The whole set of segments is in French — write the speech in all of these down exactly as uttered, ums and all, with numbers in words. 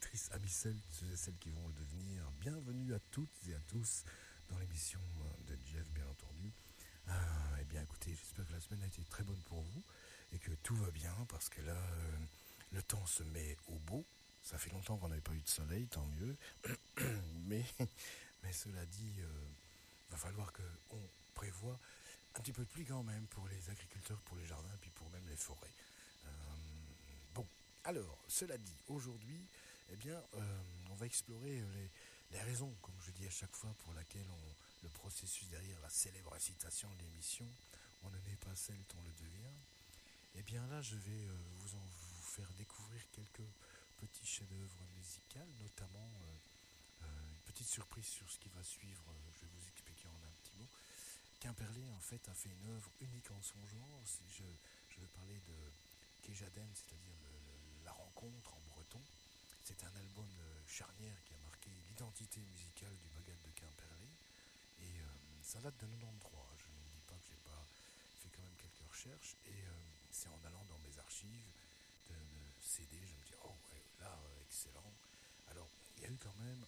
auditrices, amis celles, ceux et celles qui vont le devenir, bienvenue à toutes et à tous dans l'émission de Jeff, bien entendu. Euh, eh bien, écoutez, j'espère que la semaine a été très bonne pour vous et que tout va bien parce que là, euh, le temps se met au beau. Ça fait longtemps qu'on n'avait pas eu de soleil, tant mieux. mais, mais cela dit, euh, va falloir qu'on prévoit un petit peu de pluie quand même pour les agriculteurs, pour les jardins, puis pour même les forêts. Euh, bon, alors, cela dit, aujourd'hui, eh bien, euh, on va explorer les, les raisons, comme je dis à chaque fois, pour laquelle on, le processus derrière la célèbre citation de l'émission « On ne n'est pas celle qu'on le devient ». Eh bien là, je vais euh, vous, en, vous faire découvrir quelques petits chefs-d'œuvre musicaux, notamment euh, euh, une petite surprise sur ce qui va suivre, euh, je vais vous expliquer en un petit mot. Quimperlé, en fait, a fait une œuvre unique en son genre. Je, je veux parler de Kejaden, c'est-à-dire le, le, la rencontre en breton. C'est un album charnière qui a marqué l'identité musicale du Bagad de Quimperlé. Et euh, ça date de quatre-vingt-treize. Je ne dis pas que j'ai pas fait quand même quelques recherches. Et euh, c'est en allant dans mes archives de, de C D, je me dis, oh ouais, là, euh, excellent. Alors, il y a eu quand même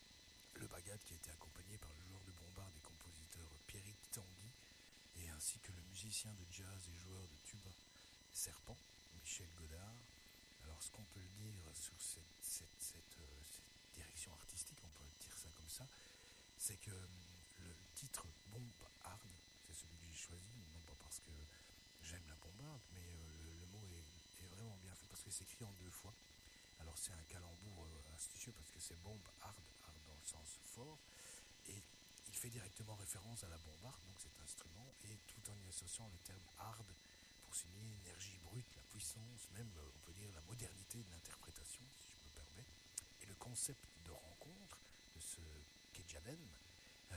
le Bagad qui a été accompagné par le joueur de bombarde et compositeur Pierrick Tanguy, et ainsi que le musicien de jazz et joueur de tuba Serpent, Michel Godard. Alors, ce qu'on peut le dire sur cette, cette, cette, euh, cette direction artistique, on peut dire ça comme ça, c'est que le titre Bomb Hard, c'est celui que j'ai choisi, non pas parce que j'aime la bombarde, mais euh, le, le mot est, est vraiment bien fait, parce que c'est écrit en deux fois. Alors c'est un calembour euh, astucieux, parce que c'est bombe hard, hard dans le sens fort, et il fait directement référence à la bombarde, donc cet instrument, et tout en y associant le terme hard, pour signifier l'énergie brute, la puissance, même euh, on peut dire la modernité de l'interprétation, si je me permets. Et le concept de rencontre de ce Kejaden, euh,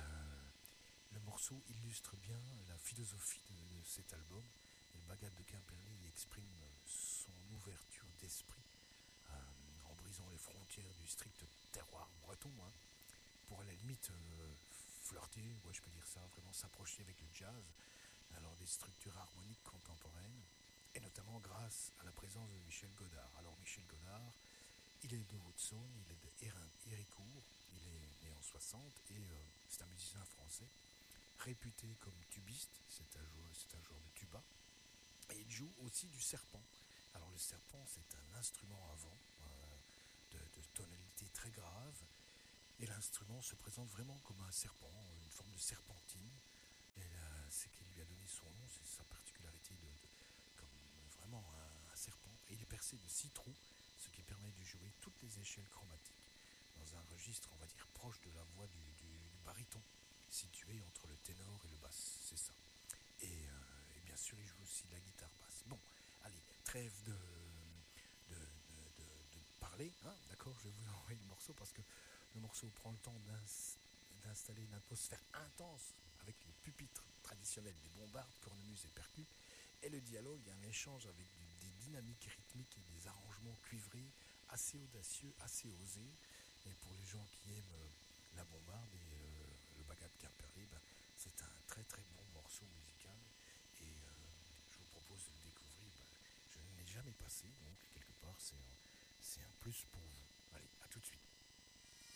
le morceau illustre bien la philosophie de, de cet album. Et le Bagad de Quimperlé y exprime son ouverture d'esprit euh, en brisant les frontières du strict terroir breton, hein, pour à la limite euh, flirter, ouais, je peux dire ça, vraiment s'approcher avec le jazz, alors des structures harmoniques contemporaines, et notamment grâce à la présence de Michel Godard. Alors Michel Godard, il est de Haute-Saône, il est de Héricourt, il est né en soixante, et euh, c'est un musicien français, réputé comme tubiste, c'est un joueur, c'est un joueur de tuba, et il joue aussi du serpent. Alors le serpent, c'est un instrument à vent, euh, de, de tonalité très grave, et l'instrument se présente vraiment comme un serpent, une forme de serpentine. Et là, c'est qui lui a donné son nom, c'est sa particularité de, de comme vraiment un, un serpent. Et il est percé de six trous, ce qui permet de jouer toutes les échelles chromatiques dans un registre, on va dire, proche de la voix du, du, du baryton, situé entre le ténor et le basse, c'est ça. Et, euh, et bien sûr, il joue aussi de la guitare basse. Bon, allez, trêve de, de, de, de, de parler, hein, d'accord, je vais vous envoyer le morceau parce que le morceau prend le temps d'installer une atmosphère intense avec les pupitres traditionnels des bombardes, cornemuses et percus, et le dialogue, il y a un échange avec du, des dynamiques rythmiques et des arrangements cuivrés assez audacieux, assez osés, et pour les gens qui aiment euh, la bombarde et